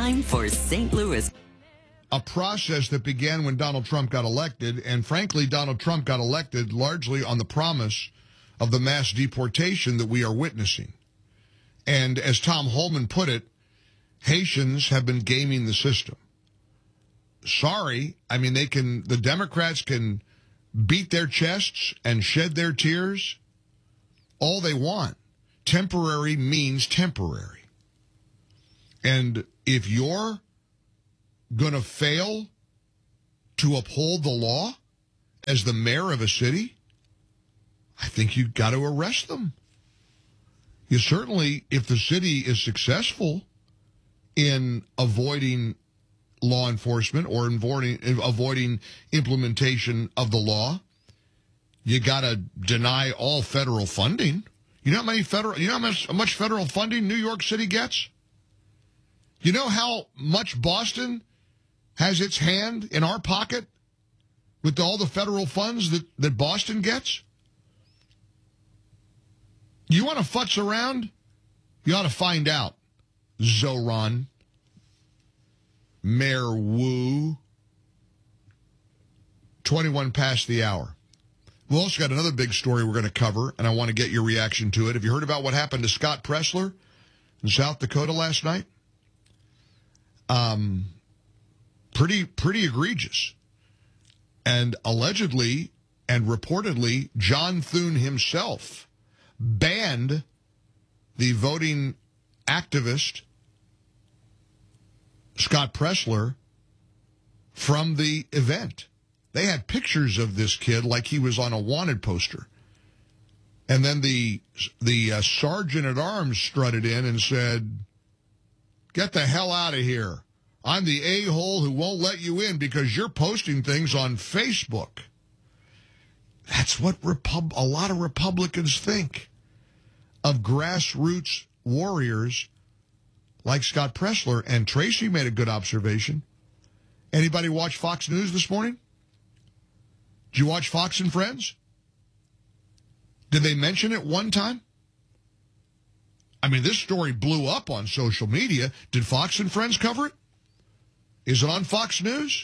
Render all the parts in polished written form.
time for St. Louis. A process that began when Donald Trump got elected, and frankly, Donald Trump got elected largely on the promise of the mass deportation that we are witnessing. And as Tom Holman put it, Haitians have been gaming the system. Sorry, I mean, the Democrats can beat their chests and shed their tears all they want. Temporary means temporary. And if you're going to fail to uphold the law as the mayor of a city, I think you've got to arrest them. You certainly, if the city is successful in avoiding law enforcement or avoiding implementation of the law, you got to deny all federal funding. You know how much federal funding New York City gets? You know how much Boston has its hand in our pocket with all the federal funds that Boston gets? You want to futz around? You ought to find out. Zoran. Mayor Wu. 21 past the hour. We've also got another big story we're going to cover, and I want to get your reaction to it. Have you heard about what happened to Scott Presler in South Dakota last night? Pretty egregious. And allegedly and reportedly, John Thune himself banned the voting activist Scott Presler from the event. They had pictures of this kid like he was on a wanted poster. And then the sergeant at arms strutted in and said, "Get the hell out of here. I'm the a-hole who won't let you in because you're posting things on Facebook." That's what a lot of Republicans think of grassroots warriors like Scott Presler. And Tracy made a good observation. Anybody watch Fox News this morning? Did you watch Fox and Friends? Did they mention it one time? I mean, this story blew up on social media. Did Fox and Friends cover it? Is it on Fox News?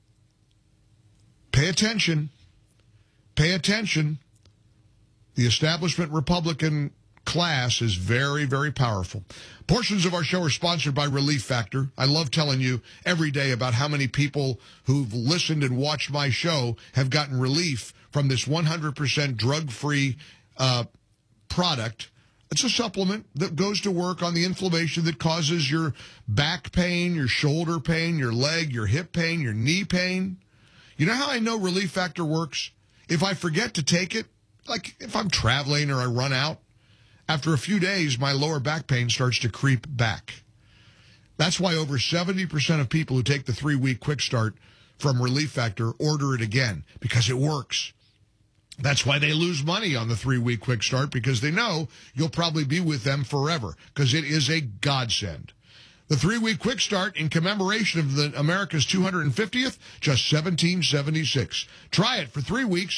Pay attention. Pay attention. The establishment Republican class is very, very powerful. Portions of our show are sponsored by Relief Factor. I love telling you every day about how many people who've listened and watched my show have gotten relief from this 100% drug-free product. It's a supplement that goes to work on the inflammation that causes your back pain, your shoulder pain, your leg, your hip pain, your knee pain. You know how I know Relief Factor works? If I forget to take it, like if I'm traveling or I run out, after a few days, my lower back pain starts to creep back. That's why over 70% of people who take the 3-week quick start from Relief Factor order it again, because it works. That's why they lose money on the 3-week quick start, because they know you'll probably be with them forever, because it is a godsend. The 3-week quick start in commemoration of the America's 250th, just $17.76. Try it for 3 weeks,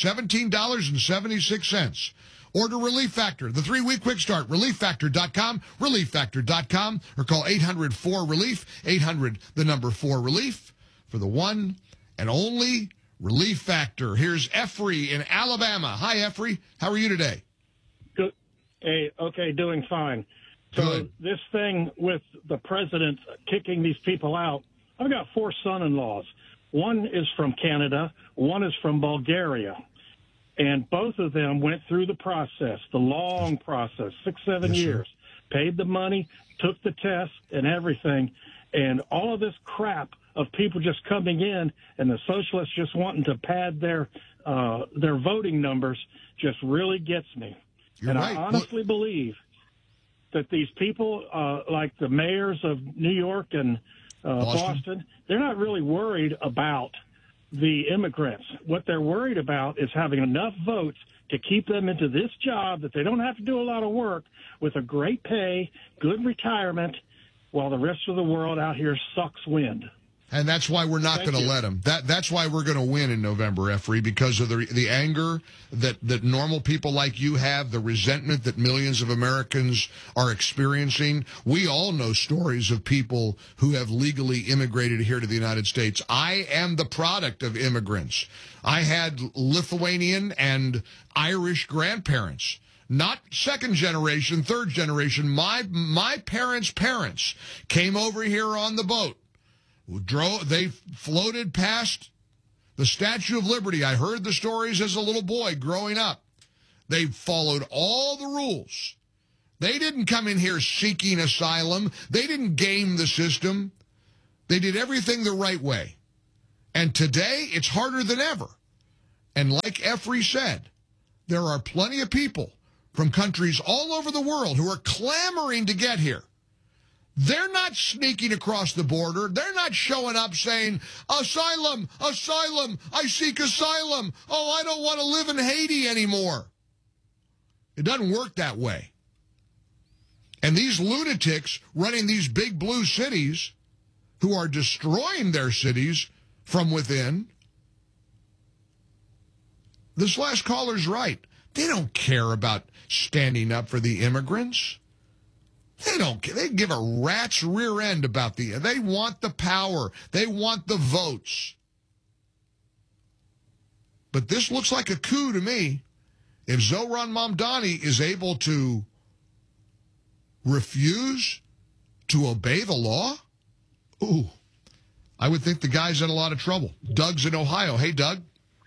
$17.76. Order Relief Factor, the 3-week quick start, relieffactor.com, relieffactor.com, or call 800-4RELIEF, 800, the number 4RELIEF, for the one and only Relief Factor. Here's Effrey in Alabama. Hi, Effrey. How are you today? Good. Hey, okay, doing fine. So Good. This thing with the president kicking these people out, I've got 4 son-in-laws. One is from Canada, one is from Bulgaria. And both of them went through the process, the long process, 6-7 years, paid the money, took the test and everything. And all of this crap of people just coming in and the socialists just wanting to pad their voting numbers just really gets me. You're and right. I honestly believe that these people, like the mayors of New York and Boston, they're not really worried about the immigrants. What they're worried about is having enough votes to keep them into this job that they don't have to do a lot of work with a great pay, good retirement, while the rest of the world out here sucks wind. And that's why we're not going to let them. That's why we're going to win in November, Efrey, because of the anger that normal people like you have, the resentment that millions of Americans are experiencing. We all know stories of people who have legally immigrated here to the United States. I am the product of immigrants. I had Lithuanian and Irish grandparents. Not second generation, third generation. My parents' parents came over here on the boat. They floated past the Statue of Liberty. I heard the stories as a little boy growing up. They followed all the rules. They didn't come in here seeking asylum. They didn't game the system. They did everything the right way. And today, it's harder than ever. And like Efrey said, there are plenty of people from countries all over the world who are clamoring to get here. They're not sneaking across the border. They're not showing up saying, asylum, asylum, I seek asylum. Oh, I don't want to live in Haiti anymore. It doesn't work that way. And these lunatics running these big blue cities who are destroying their cities from within, this last caller's right. They don't care about standing up for the immigrants. They don't care. They give a rat's rear end about they want the power. They want the votes. But this looks like a coup to me. If Zohran Mamdani is able to refuse to obey the law, ooh, I would think the guy's in a lot of trouble. Doug's in Ohio. Hey, Doug.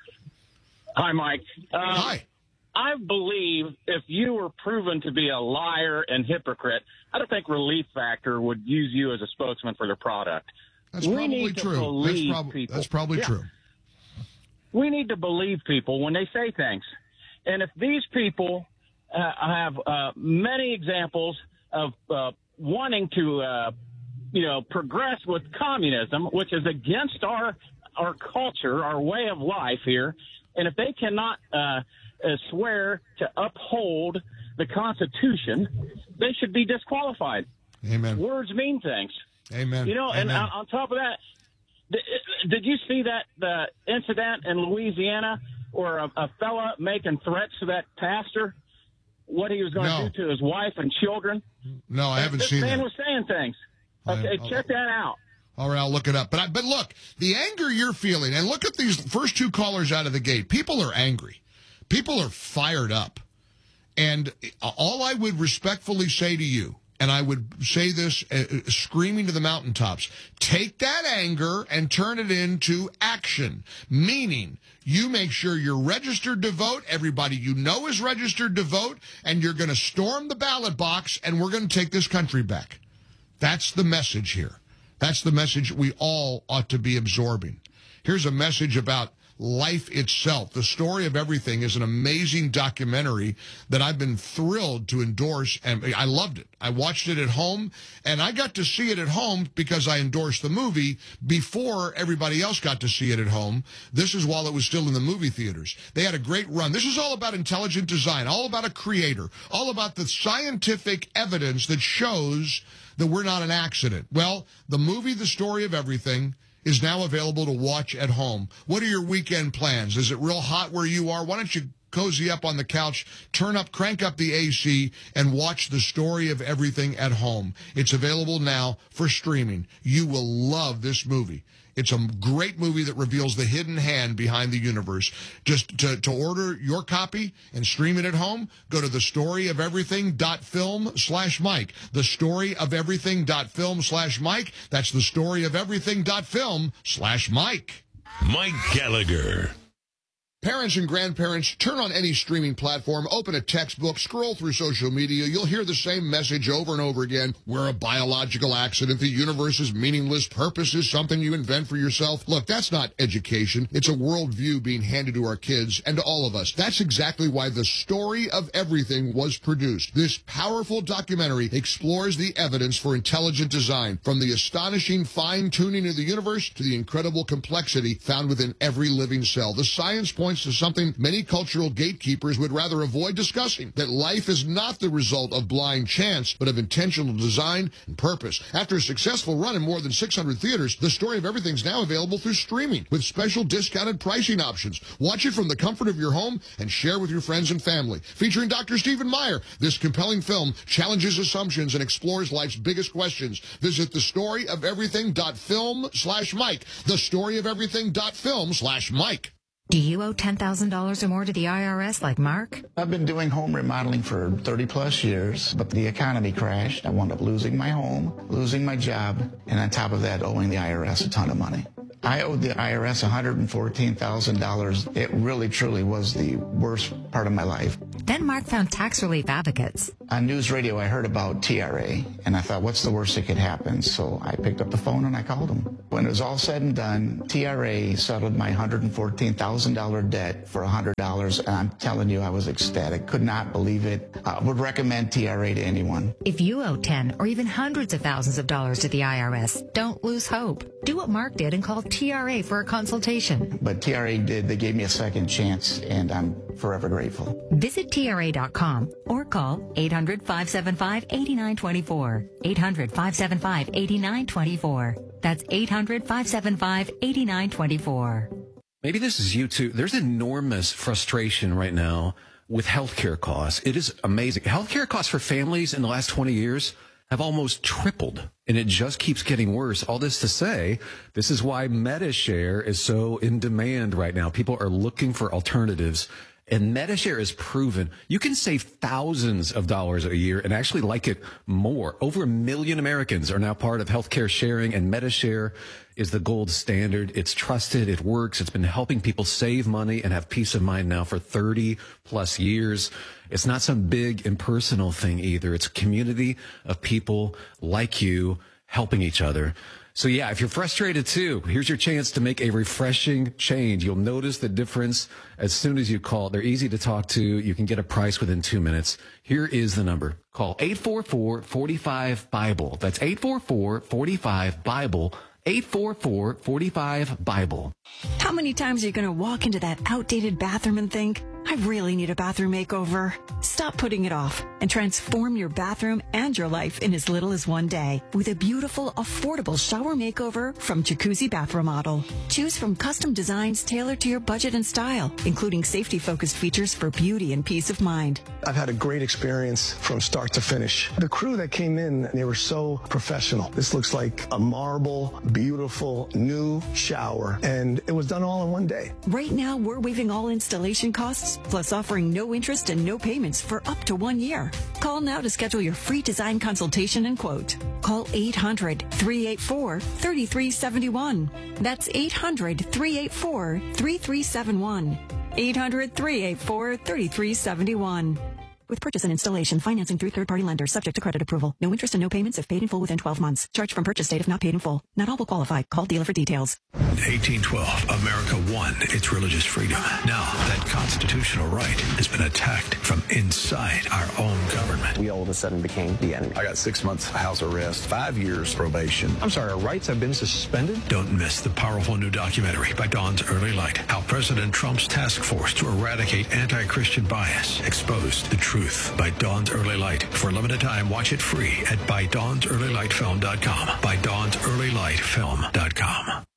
Hi, Mike. Hi. I believe if you were proven to be a liar and hypocrite, I don't think Relief Factor would use you as a spokesman for their product. That's probably true. That's probably true. We need to believe people when they say things. And if these people have many examples of wanting to, progress with communism, which is against our culture, our way of life here, and if they cannot swear to uphold the Constitution, they should be disqualified. Amen. Words mean things. Amen. And on top of that, did you see the incident in Louisiana where a fella making threats to that pastor, what he was going to do to his wife and children? No, I haven't seen that. This man was saying things. Okay, check that out. All right, I'll look it up. But look, the anger you're feeling, and look at these first two callers out of the gate. People are angry. People are fired up. And all I would respectfully say to you, and I would say this screaming to the mountaintops, take that anger and turn it into action. Meaning, you make sure you're registered to vote, everybody you know is registered to vote, and you're going to storm the ballot box, and we're going to take this country back. That's the message here. That's the message we all ought to be absorbing. Here's a message about life itself. The Story of Everything is an amazing documentary that I've been thrilled to endorse, and I loved it. I watched it at home, and I got to see it at home because I endorsed the movie before everybody else got to see it at home. This is while it was still in the movie theaters. They had a great run. This is all about intelligent design, all about a creator, all about the scientific evidence that shows that we're not an accident. Well, the movie The Story of Everything is now available to watch at home. What are your weekend plans? Is it real hot where you are? Why don't you cozy up on the couch, crank up the AC, and watch The Story of Everything at home. It's available now for streaming. You will love this movie. It's a great movie that reveals the hidden hand behind the universe. Just to order your copy and stream it at home, go to thestoryofeverything.film/Mike. Thestoryofeverything.film/Mike. That's thestoryofeverything.film/Mike. Mike Gallagher. Parents and grandparents, turn on any streaming platform, open a textbook, scroll through social media. You'll hear the same message over and over again. We're a biological accident. The universe is meaningless. Purpose is something you invent for yourself. Look, that's not education. It's a worldview being handed to our kids and to all of us. That's exactly why The Story of Everything was produced. This powerful documentary explores the evidence for intelligent design, from the astonishing fine-tuning of the universe to the incredible complexity found within every living cell. The science points points to something many cultural gatekeepers would rather avoid discussing, that life is not the result of blind chance, but of intentional design and purpose. After a successful run in more than 600 theaters, The Story of Everything is now available through streaming with special discounted pricing options. Watch it from the comfort of your home and share with your friends and family. Featuring Dr. Stephen Meyer, this compelling film challenges assumptions and explores life's biggest questions. Visit thestoryofeverything.film/Mike. Thestoryofeverything.film/Mike. Do you owe $10,000 or more to the IRS like Mark? I've been doing home remodeling for 30 plus years, but the economy crashed. I wound up losing my home, losing my job, and on top of that, owing the IRS a ton of money. I owed the IRS $114,000. It really, truly was the worst part of my life. Then Mark found tax relief advocates. On news radio, I heard about TRA, and I thought, what's the worst that could happen? So I picked up the phone and I called them. When it was all said and done, TRA settled my $114,000 debt for $100, and I'm telling you, I was ecstatic. Could not believe it. I would recommend TRA to anyone. If you owe 10 or even hundreds of thousands of dollars to the IRS, don't lose hope. Do what Mark did and call TRA for a consultation. But TRA did. They gave me a second chance, and I'm forever grateful. Visit TRA.com or call 800-575-8924. 800-575-8924. That's 800-575-8924. Maybe this is you too. There's enormous frustration right now with healthcare costs. It is amazing. Healthcare costs for families in the last 20 years have almost tripled, and it just keeps getting worse. All this to say, this is why MediShare is so in demand right now. People are looking for alternatives, and MediShare is proven you can save thousands of dollars a year and actually like it more. Over 1 million Americans are now part of healthcare sharing, and MediShare is the gold standard. It's trusted. It works. It's been helping people save money and have peace of mind now for 30 plus years. It's not some big impersonal thing either. It's a community of people like you helping each other. So yeah, if you're frustrated too, here's your chance to make a refreshing change. You'll notice the difference as soon as you call. They're easy to talk to. You can get a price within 2 minutes. Here is the number. Call 844-45-BIBLE. That's 844-45-BIBLE. 844-45-BIBLE. How many times are you going to walk into that outdated bathroom and think, I really need a bathroom makeover? Stop putting it off and transform your bathroom and your life in as little as one day with a beautiful, affordable shower makeover from Jacuzzi Bath Remodel. Choose from custom designs tailored to your budget and style, including safety-focused features for beauty and peace of mind. I've had a great experience from start to finish. The crew that came in, they were so professional. This looks like a marble, beautiful, new shower, and it was done all in one day. Right now, we're waiving all installation costs, plus offering no interest and no payments for up to 1 year. Call now to schedule your free design consultation and quote. Call 800-384-3371. That's 800-384-3371. 800-384-3371. With purchase and installation, financing through third-party lenders, subject to credit approval. No interest and no payments if paid in full within 12 months. Charge from purchase date if not paid in full. Not all will qualify. Call dealer for details. 1812, America won its religious freedom. Now that constitutional right has been attacked from inside our own government. We all of a sudden became the enemy. I got 6 months house arrest, 5 years probation. I'm sorry, our rights have been suspended? Don't miss the powerful new documentary by Dawn's Early Light. How President Trump's task force to eradicate anti-Christian bias exposed the truth by Dawn's Early Light. For a limited time, watch it free at ByDawnsEarlyLightFilm.com. ByDawnsEarlyLightFilm.com.